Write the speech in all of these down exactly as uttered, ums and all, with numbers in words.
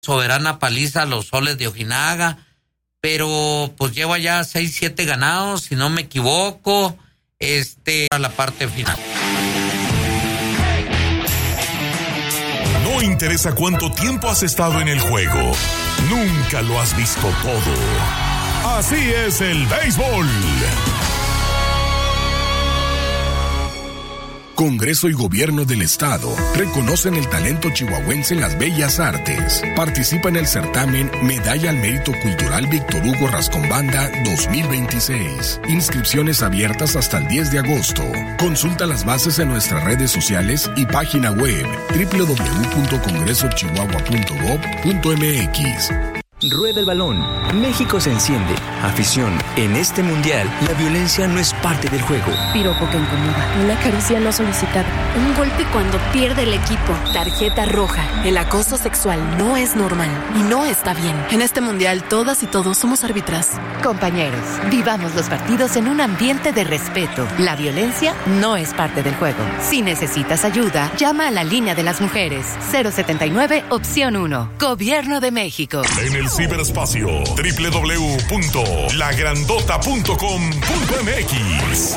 soberana paliza a los Soles de Ojinaga, pero pues lleva ya seis, siete ganados, si no me equivoco, este, a la parte final. No interesa cuánto tiempo has estado en el juego, nunca lo has visto todo. Así es el béisbol. Congreso y Gobierno del Estado reconocen el talento chihuahuense en las bellas artes. Participa en el certamen Medalla al Mérito Cultural Víctor Hugo Rascombanda dos mil veintiséis. Inscripciones abiertas hasta el diez de agosto. Consulta las bases en nuestras redes sociales y página web doble u doble u doble u punto congreso chihuahua punto gob punto eme equis. Rueda el balón. México se enciende. Afición. En este mundial, la violencia no es parte del juego. Piropo que incomoda. Una caricia no solicitada. Un golpe cuando pierde el equipo. Tarjeta roja. El acoso sexual no es normal y no está bien. En este mundial, todas y todos somos árbitras. Compañeros, vivamos los partidos en un ambiente de respeto. La violencia no es parte del juego. Si necesitas ayuda, llama a la línea de las mujeres. cero setenta y nueve, opción uno. Gobierno de México. En el ciberespacio, doble u doble u doble u punto la grandota punto com punto eme equis.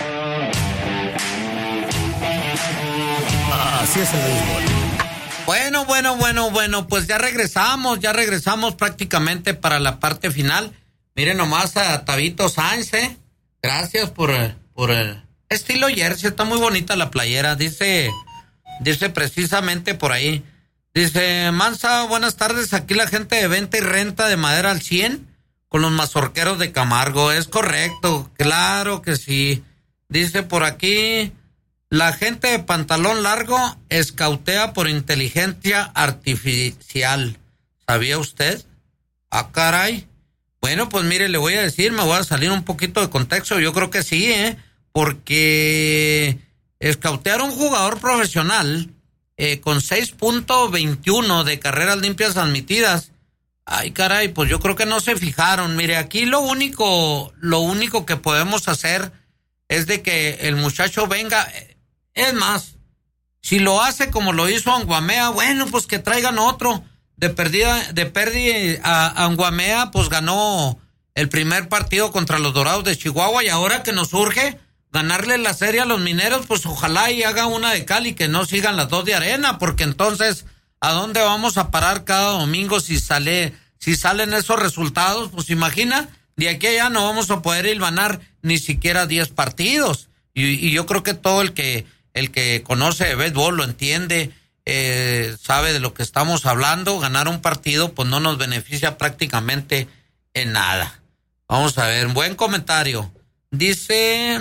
Así es el béisbol. Bueno, bueno, bueno, bueno, pues ya regresamos, ya regresamos prácticamente para la parte final. Miren nomás a Tabito Sáenz, ¿eh? Gracias por, por el estilo jersey, está muy bonita la playera, dice, dice precisamente por ahí. Dice, Mansa, buenas tardes, aquí la gente de venta y renta de madera al cien con los mazorqueros de Camargo. Es correcto, claro que sí. Dice por aquí, la gente de pantalón largo escautea por inteligencia artificial. ¿Sabía usted? Ah, caray. Bueno, pues mire, le voy a decir, me voy a salir un poquito de contexto. Yo creo que sí, ¿eh? Porque escautear a un jugador profesional Eh, con seis punto veintiuno de carreras limpias admitidas. Ay, caray, pues yo creo que no se fijaron. Mire, aquí lo único, lo único que podemos hacer es de que el muchacho venga. Es más, si lo hace como lo hizo Anguamea, bueno, pues que traigan otro. De perdida, de pérdida a Anguamea, pues ganó el primer partido contra los Dorados de Chihuahua y ahora que nos urge ganarle la serie a los Mineros, pues ojalá y haga una de cal y que no sigan las dos de arena, porque entonces, ¿a dónde vamos a parar cada domingo si sale, si salen esos resultados? Pues imagina, de aquí a allá no vamos a poder hilvanar ni siquiera diez partidos. Y, y yo creo que todo el que, el que conoce de béisbol lo entiende, eh, sabe de lo que estamos hablando. Ganar un partido, pues no nos beneficia prácticamente en nada. Vamos a ver, buen comentario. Dice,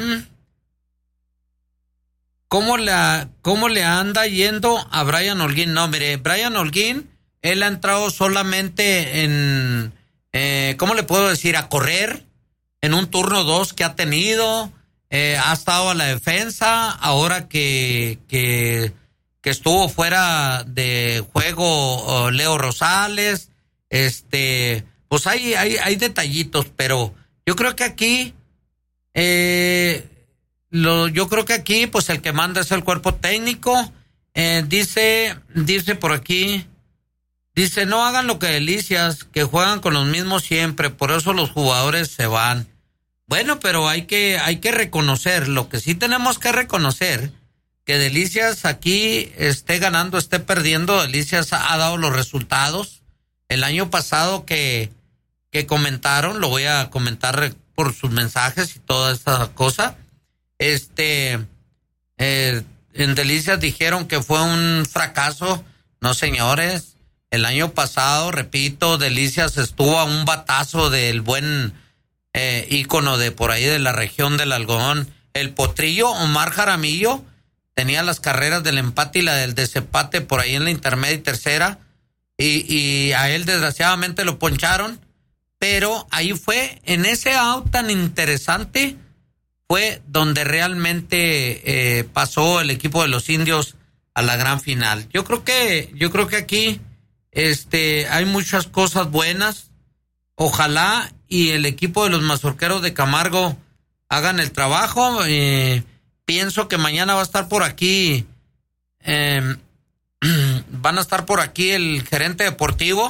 ¿Cómo le, ¿Cómo le anda yendo a Brian Holguín? No, mire, Brian Holguín, él ha entrado solamente en, eh, ¿cómo le puedo decir? A correr en un turno dos que ha tenido, eh, ha estado a la defensa, ahora que, que, que estuvo fuera de juego oh, Leo Rosales, este, pues hay, hay, hay detallitos, pero yo creo que aquí, eh, Lo, yo creo que aquí, pues el que manda es el cuerpo técnico. Eh, dice, dice por aquí, dice, no hagan lo que Delicias, que juegan con los mismos siempre, por eso los jugadores se van. Bueno, pero hay que, hay que reconocer, lo que sí tenemos que reconocer, que Delicias aquí esté ganando, esté perdiendo, Delicias ha, ha dado los resultados. El año pasado que, que comentaron, lo voy a comentar por sus mensajes y toda esta cosa. Este, eh, en Delicias dijeron que fue un fracaso. No, señores, el año pasado, repito, Delicias estuvo a un batazo del buen eh, ícono de por ahí de la región del algodón, el Potrillo. Omar Jaramillo tenía las carreras del empate y la del desempate por ahí en la intermedia y tercera, y, y a él desgraciadamente lo poncharon, pero ahí fue, en ese out tan interesante, fue donde realmente eh, pasó el equipo de los Indios a la gran final. Yo creo que, yo creo que aquí este, hay muchas cosas buenas. Ojalá y el equipo de los mazorqueros de Camargo hagan el trabajo. Eh, pienso que mañana va a estar por aquí, eh, van a estar por aquí el gerente deportivo